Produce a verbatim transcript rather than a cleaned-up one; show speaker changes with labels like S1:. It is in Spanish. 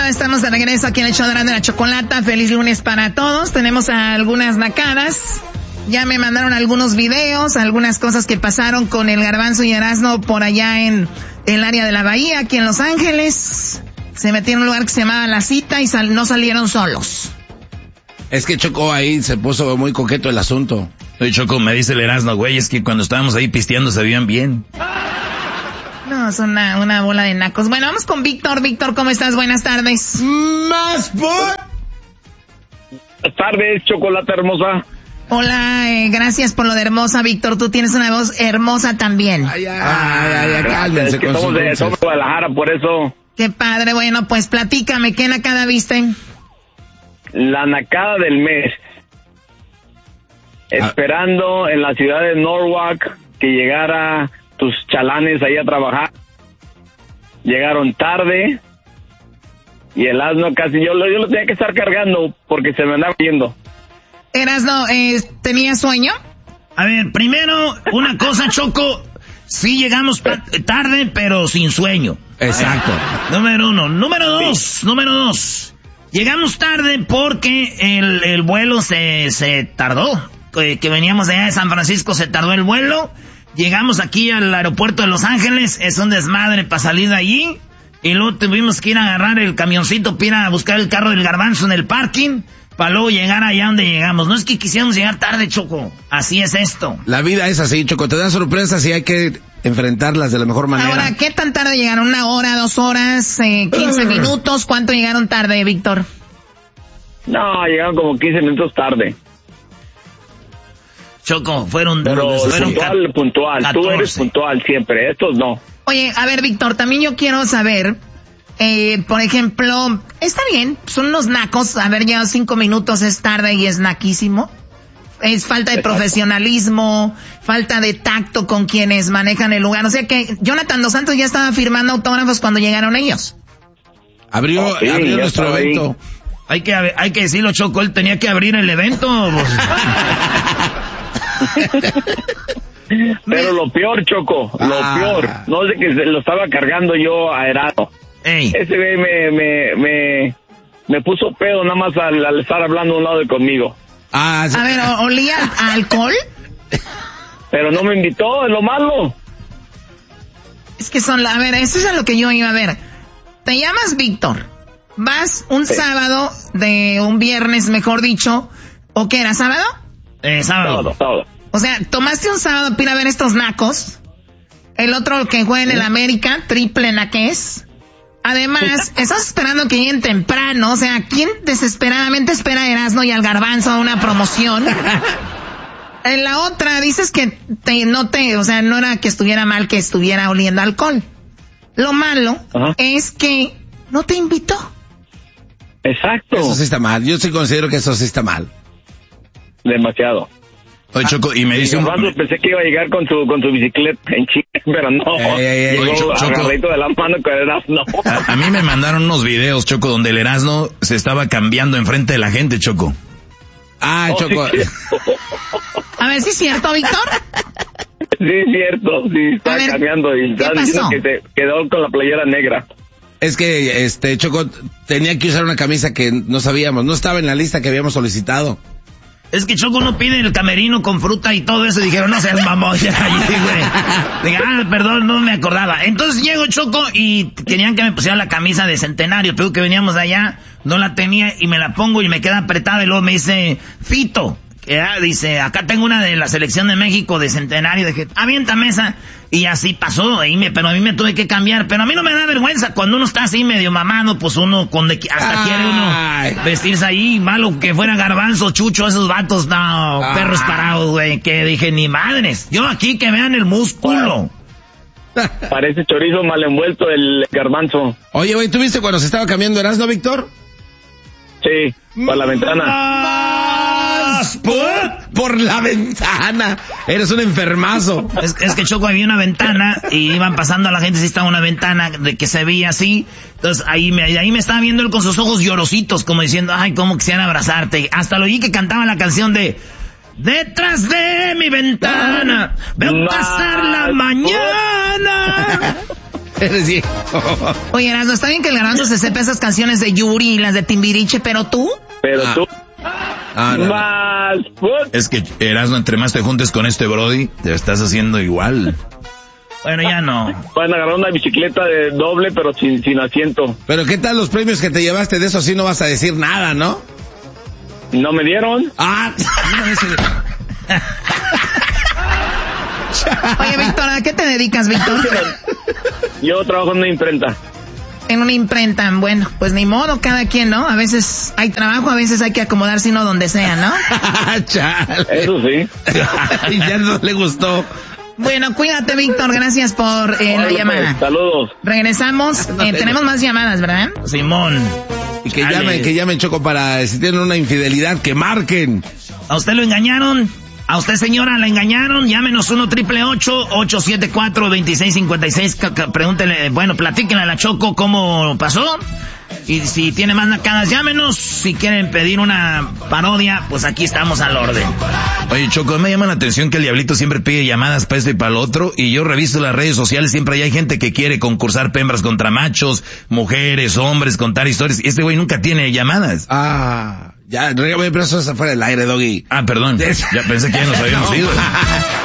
S1: estamos de regreso aquí en el show de la Chocolata. Feliz lunes para todos. Tenemos algunas nacadas. Ya me mandaron algunos videos, algunas cosas que pasaron con el Garbanzo y Erasmo por allá en el área de la Bahía, aquí en Los Ángeles. Se metieron en un lugar que se llamaba La Cita y sal- no salieron solos.
S2: Es que Choco ahí se puso muy coqueto el asunto.
S3: Oye, Choco, me dice el Erasmo, güey, es que cuando estábamos ahí pisteando se veían bien.
S1: No, son una, una bola de nacos. Bueno, vamos con Víctor. Víctor, ¿cómo estás? Buenas tardes.
S2: Más por...
S4: Buenas tardes, Chocolata hermosa.
S1: Hola, eh, gracias por lo de hermosa, Víctor. Tú tienes una voz hermosa también.
S2: Ay, ay, ay, ay, cálmense
S4: es que
S2: con
S4: somos
S2: sus
S4: de,
S2: dulces.
S4: somos de Guadalajara, por eso.
S1: Qué padre. Bueno, pues platícame, ¿qué nacada viste?
S4: La nacada del mes.
S2: Ah.
S4: Esperando en la ciudad de Norwalk que llegara tus chalanes ahí a trabajar. Llegaron tarde. Y el asno casi, yo, lo- yo lo tenía que estar cargando porque se me andaba yendo.
S1: Erasno, eh, ¿tenías sueño?
S3: A ver, primero, una cosa, Choco, sí llegamos pa- tarde, pero sin sueño.
S2: Exacto.
S3: Número uno. Número dos, número dos. Llegamos tarde porque el, el vuelo se, se tardó. Que, que veníamos de allá de San Francisco, se tardó el vuelo. Llegamos aquí al aeropuerto de Los Ángeles, es un desmadre para salir de allí. Y luego tuvimos que ir a agarrar el camioncito para ir a buscar el carro del Garbanzo en el parking, para luego llegar allá donde llegamos. No es que quisiéramos llegar tarde, Choco. Así es esto.
S2: La vida es así, Choco. Te dan sorpresas y hay que enfrentarlas de la mejor manera.
S1: Ahora, ¿qué tan tarde llegaron? ¿Una hora, dos horas, eh, quince minutos? ¿Cuánto llegaron tarde, Víctor?
S4: No, llegaron como quince minutos tarde.
S3: Choco, fueron...
S4: Pero
S3: fueron
S4: puntual,
S3: ca-
S4: puntual. Tú
S3: catorce.
S4: eres puntual siempre, estos no.
S1: Oye, a ver, Víctor, también yo quiero saber, eh, por ejemplo, está bien, son unos nacos, haber llegado cinco minutos es tarde y es naquísimo. Es falta de profesionalismo, falta de tacto con quienes manejan el lugar. O sea que Jonathan Dos Santos ya estaba firmando autógrafos cuando llegaron ellos.
S2: Abrió,
S4: Oh, sí,
S2: abrió
S4: ya
S2: nuestro
S4: estaba ahí.
S2: evento.
S3: Hay que, hay que decirlo, Choco, él tenía que abrir el evento.
S4: Pero lo peor, Choco, lo
S2: Ah.
S4: peor, no sé que se lo estaba cargando yo a Erasmo.
S3: Ey.
S4: Ese güey me, me, me, me puso pedo nada más al, al estar hablando a un lado de conmigo.
S2: Ah, sí.
S1: A ver, ¿o- ¿olía a alcohol?
S4: Pero no me invitó, es lo malo.
S1: Es que son, la- a ver, eso es a lo que yo iba a ver. Te llamas Víctor, vas un
S4: Sí.
S1: sábado de un viernes, mejor dicho, ¿o qué era, sábado?
S3: Eh, sábado.
S4: Todo, todo.
S1: O sea, tomaste un sábado para ir a ver estos nacos. El otro que juega en el América, triple naqués. Además, estás esperando que lleguen temprano. O sea, ¿quién desesperadamente espera a Erasmo y al Garbanzo a una promoción? En la otra, dices que te, no te, o sea, no era que estuviera mal que estuviera oliendo alcohol. Lo malo
S4: Ajá.
S1: es que no te invitó.
S4: Exacto.
S2: Eso sí está mal. Yo sí considero que eso sí está mal.
S4: Demasiado.
S3: Oye, Choco, y me
S4: Y
S3: dice un...
S4: Garbanzo pensé que iba a llegar con su, con su bicicleta en Chile, pero no.
S2: Ey, ey, ey,
S4: Llegó
S3: Choco, Choco.
S4: agarradito de la mano con Erasmo.
S3: A, a mí me mandaron unos videos, Choco, donde el Erasmo se estaba cambiando enfrente de la gente, Choco.
S2: Ah,
S4: Oh,
S2: Choco.
S4: sí,
S1: A ver si es cierto, Víctor.
S4: Sí, es cierto, sí,
S1: A
S4: estaba
S1: ver,
S4: cambiando y
S1: ¿qué
S4: estaba diciendo
S1: pasó?
S4: que se quedó con la playera negra.
S2: Es que, este, Choco tenía que usar una camisa que no sabíamos. No estaba en la lista que habíamos solicitado.
S3: Es que Choco no pide el camerino con fruta y todo eso. Y dijeron, no seas mamón, ya, allí, güey. Dije, ah, perdón, no me acordaba. Entonces llego, Choco, y querían que me pusiera la camisa de Centenario. Pero que veníamos de allá, no la tenía y me la pongo y me queda apretada. Y luego me dice, Fito, que ah, dice, acá tengo una de la selección de México de Centenario. Dije, aviéntame esa. Y así pasó, y me, pero a mí me tuve que cambiar. Pero a mí no me da vergüenza. Cuando uno está así medio mamado, pues uno, con de, hasta
S2: Ay.
S3: quiere uno vestirse ahí. Malo que fuera Garbanzo, Chucho, esos vatos, no,
S2: Ah.
S3: perros parados, güey. Que dije, ni madres. Yo aquí que vean el músculo.
S4: Parece chorizo mal envuelto el Garbanzo.
S2: Oye, güey, ¿tú viste cuando se estaba cambiando Erasmo, Víctor?
S4: Sí, por la ventana.
S2: ¡Más! ¡Por! Por la ventana. Eres un enfermazo.
S3: Es, es que Choco había una ventana y iban pasando a la gente, sí estaba una ventana de que se veía así. Entonces ahí me, ahí me estaba viendo él con sus ojos llorositos, como diciendo, ay, cómo quisieran abrazarte. Hasta lo oí que cantaba la canción de Detrás de mi ventana veo
S4: Más.
S3: pasar la mañana.
S2: Eres viejo.
S1: Oye, Erasmo, está bien que el Garbanzo se sepa esas canciones de Yuri y las de Timbiriche, pero tú...
S4: Pero
S2: Ah.
S4: tú...
S2: Ah, no.
S4: Más... put-
S5: Es que, Erasmo, entre más te juntes con este Brody, te estás haciendo igual.
S3: Bueno, ya no.
S4: Pueden agarrar una bicicleta de doble, pero sin, sin asiento.
S2: Pero ¿qué tal los premios que te llevaste? De eso sí no vas a decir nada, ¿no?
S4: ¿No me dieron?
S2: Ah,
S1: Oye, Víctor, ¿a qué te dedicas, Víctor?
S4: Yo trabajo en una imprenta.
S1: En una imprenta. Bueno, pues ni modo, cada quien, ¿no? A veces hay trabajo, a veces hay que acomodarse uno donde sea, ¿no?
S2: chale.
S4: Eso sí.
S2: Y ya no le gustó.
S1: Bueno, cuídate, Víctor. Gracias por eh, la
S4: Órale,
S1: llamada.
S4: pues, saludos.
S1: Regresamos. Eh, tenemos más llamadas, ¿verdad?
S3: Simón.
S2: Y que
S3: Chale.
S2: llamen, que llamen, Choco, para si tienen una infidelidad, que marquen.
S3: ¿A usted lo engañaron? ¿A usted, señora, la engañaron? Llámenos uno triple ocho, ocho siete cuatro, dos seis cinco seis. C- c- Pregúntenle, bueno, platíquenle a la Choco cómo pasó. Y si tiene más nacadas, llámenos. Si quieren pedir una parodia, pues aquí estamos al orden.
S5: Oye, Choco, me llama la atención que el Diablito siempre pide llamadas para esto y para lo otro, y yo reviso las redes sociales, siempre hay gente que quiere concursar hembras contra machos, mujeres, hombres, contar historias, y este güey nunca tiene llamadas.
S2: Ah, ya, regálame, pero eso está fuera del aire, Doggy.
S5: Ah, perdón, ya pensé que ya nos habíamos ido.